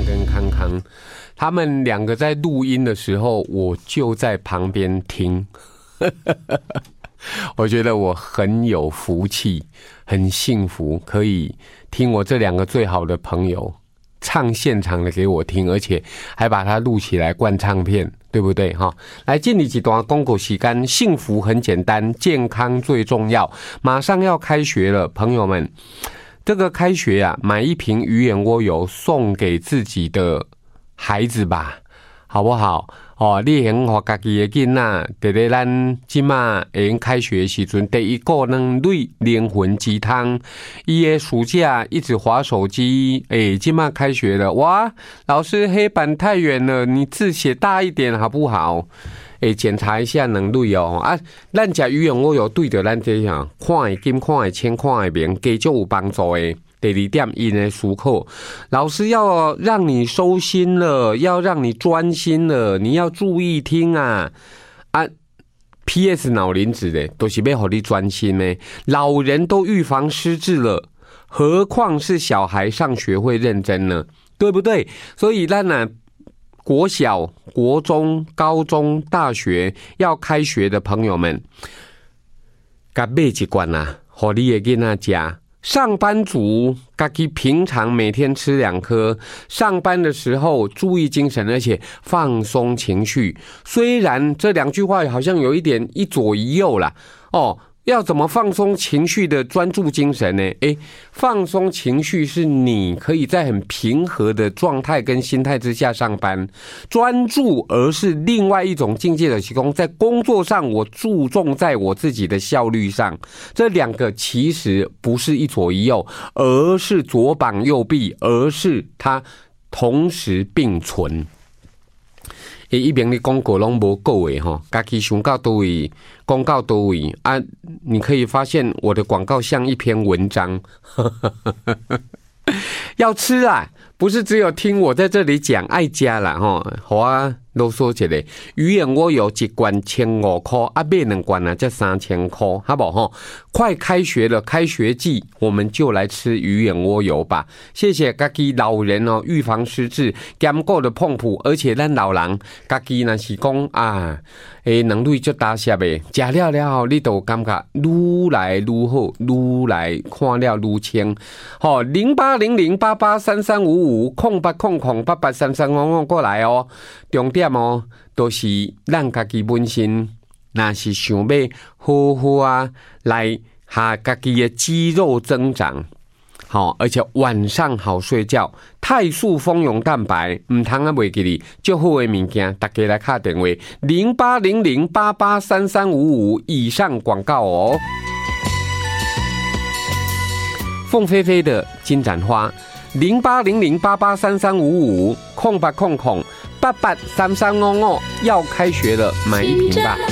跟康康，他们两个在录音的时候，我就在旁边听。我觉得我很有福气，很幸福，可以听我这两个最好的朋友唱现场的给我听，而且还把它录起来灌唱片，对不对哈？来，进你几段公口时间，幸福很简单，健康最重要。马上要开学了，朋友们，这个开学啊，买一瓶鱼眼蜗油送给自己的孩子吧，好不好？哦，你先给自己的囡仔，在咱现在会开学的时阵，第一个能对灵魂鸡汤。伊的暑假一直滑手机，现在开学了，哇，老师黑板太远了，你字写大一点好不好？检查一下能力哦。啊，咱吃鱼眼蜗油对着咱这样，看会金、看会清、看会明，加就有帮助的。第二点，因的熟课，老师要让你收心了，要让你专心了，你要注意听啊啊 ！PS 脑磷脂的都是要让你专心的。老人都预防失智了，何况是小孩上学会认真呢？对不对？所以咱呢，国小、国中、高中、大学要开学的朋友们，该买一罐啊，给你的囡仔吃。上班族自己平常每天吃2颗，上班的时候注意精神，而且放松情绪。虽然这2句话好像有一点一左一右啦，哦，要怎么放松情绪的专注精神呢？放松情绪是你可以在很平和的状态跟心态之下上班，专注而是另外一种境界的提供。在工作上，我注重在我自己的效率上。这2个其实不是一左一右，而是左膀右臂，而是它同时并存。一边的广告拢无够诶吼，家己想到多位，讲到多位啊！你可以发现我的广告像一篇文章，要吃啊，不是只有听我在这里讲爱家啦吼，好啊，啰嗦一下，鱼眼蜗油1罐1500块，啊，买2罐啊，才3000块，好不好？快开学了，开学季我们就来吃鱼眼蜗油吧。谢谢自己老人哦，预防失智，兼顾的碰谱，而且咱老人自己若是讲啊，能力足大些的，吃了了，你都感觉愈来愈好，愈来看了愈清。好，0800883355，0800883355过来哦。重点哦，都是咱自己本身，若是想要好好啊，来下自己的肌肉增长，好，而且晚上好睡觉。泰素蜂蛹蛋白，唔通啊袂记哩，最好的物件，大家来打电话0800883355以上广告哦。凤飞飞的金盏花，0800883355，88883355，要开学了，买一瓶吧。